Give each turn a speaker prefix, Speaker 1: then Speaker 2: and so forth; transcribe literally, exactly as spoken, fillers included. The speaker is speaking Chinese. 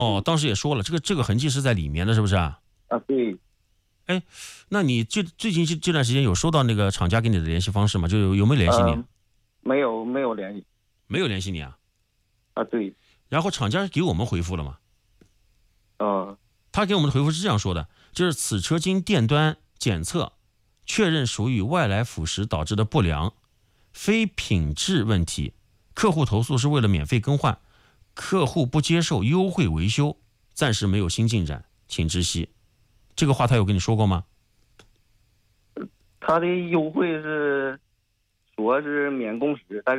Speaker 1: 哦，当时也说了，这个这个痕迹是在里面的，是不是啊？
Speaker 2: 啊，对。
Speaker 1: 哎，那你这最近这这段时间有收到那个厂家给你的联系方式吗？就有有没有联系你？
Speaker 2: 嗯，没有没有联系。
Speaker 1: 没有联系你啊？
Speaker 2: 啊，对。
Speaker 1: 然后厂家给我们回复了吗？
Speaker 2: 哦。
Speaker 1: 他给我们的回复是这样说的，就是此车经店端检测确认属于外来腐蚀导致的不良，非品质问题，客户投诉是为了免费更换，客户不接受优惠维修，暂时没有新进展，请知悉。这个话他有跟你说过吗？
Speaker 2: 他的优惠是说是免工时，但是